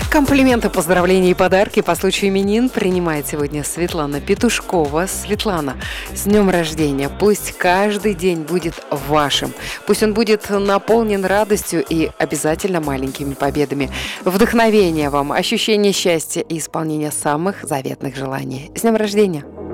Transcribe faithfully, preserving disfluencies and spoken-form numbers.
Комплименты, поздравления и подарки по случаю именин принимает сегодня Светлана Петушкова. Светлана, с днем рождения! Пусть каждый день будет вашим. Пусть он будет наполнен радостью и обязательно маленькими победами. Вдохновения вам, ощущения счастья и исполнения самых заветных желаний. С днем рождения!